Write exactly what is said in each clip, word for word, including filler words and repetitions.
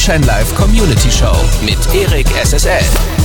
Feuerschein Live Community Show mit Erik S S L.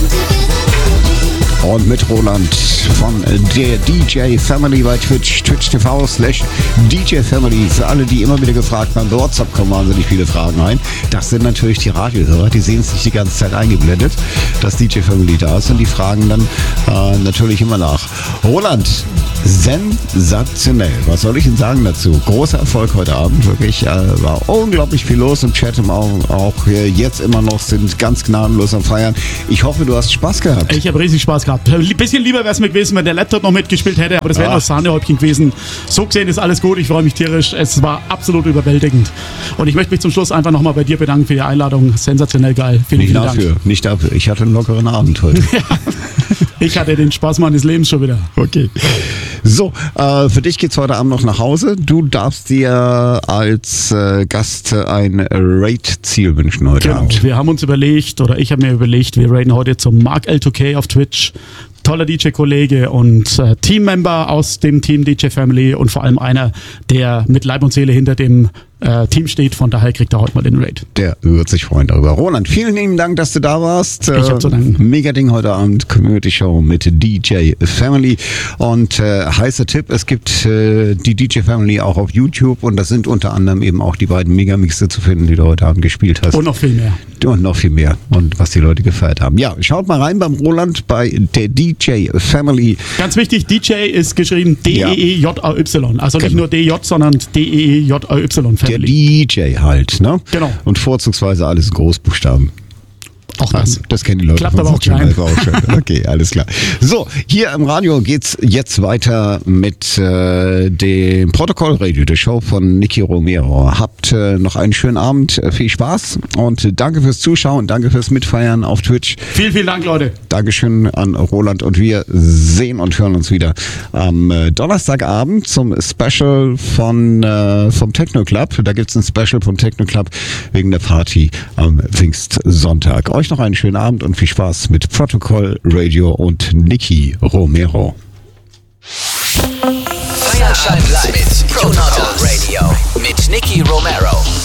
Und mit Roland von der D J Family bei Twitch, twitch Punkt t v slash D J Family. Für alle, die immer wieder gefragt haben, bei WhatsApp kommen wahnsinnig viele Fragen rein. Das sind natürlich die Radiohörer, die sehen es nicht die ganze Zeit eingeblendet, dass D J Family da ist und die fragen dann äh, natürlich immer nach. Roland, sensationell. Was soll ich Ihnen sagen dazu? Großer Erfolg heute Abend, wirklich. Äh, war unglaublich viel los im Chat, im auch, auch jetzt immer noch sind ganz gnadenlos am Feiern. Ich hoffe, du hast Spaß gehabt. Ich habe riesig Spaß gehabt. Ein bisschen lieber wäre es mir gewesen, wenn der Laptop noch mitgespielt hätte, aber das wäre noch Sahnehäubchen gewesen. So gesehen ist alles gut, ich freue mich tierisch. Es war absolut überwältigend. Und ich möchte mich zum Schluss einfach nochmal bei dir bedanken für die Einladung. Sensationell geil. Vielen, Nicht vielen dafür, Dank. nicht dafür. Ich hatte einen lockeren Abend heute. Ich hatte den Spaß meines Lebens schon wieder. Okay. So, äh, für dich geht's heute Abend noch nach Hause. Du darfst dir als äh, Gast ein Raid-Ziel wünschen heute Genau. Abend. Wir haben uns überlegt, oder ich habe mir überlegt, wir raiden heute zum Mark L zwei K auf Twitch. Toller D J-Kollege und äh, Teammember aus dem Team D J Family und vor allem einer, der mit Leib und Seele hinter dem äh, Team steht. Von daher kriegt er heute mal den Raid. Der wird sich freuen darüber. Roland, vielen lieben Dank, dass du da warst. Ich hab zu danken. Mega Ding heute Abend, Community Show mit D J Family. Und äh, heißer Tipp, es gibt äh, die D J Family auch auf YouTube und das sind unter anderem eben auch die beiden Megamixe zu finden, die du heute Abend gespielt hast. Und noch viel mehr. Und noch viel mehr. Und was die Leute gefeiert haben. Ja, schaut mal rein beim Roland bei der D J Family. Ganz wichtig, D J ist geschrieben D E E J A Y. Also nicht Genau. nur D J, sondern D E E J A Y Der Family. D J halt, ne? Genau. Und vorzugsweise alles in Großbuchstaben. Auch das. Das kennen die Leute. Klappt von aber auch Saturday klein. Night Live auch schon. Okay, alles klar. So, hier im Radio geht's jetzt weiter mit äh, dem Protokollradio, der Show von Nicky Romero. Habt äh, noch einen schönen Abend, äh, viel Spaß und danke fürs Zuschauen, danke fürs Mitfeiern auf Twitch. Vielen, vielen Dank, Leute. Dankeschön an Roland und wir sehen und hören uns wieder am äh, Donnerstagabend zum Special von äh, vom Techno Club. Da gibt's ein Special vom Techno Club wegen der Party am Pfingstsonntag. Euch noch einen schönen Abend und viel Spaß mit Protokoll Radio und Nicky Romero. Feuerschein Live mit Protokoll Radio mit Nicky Romero.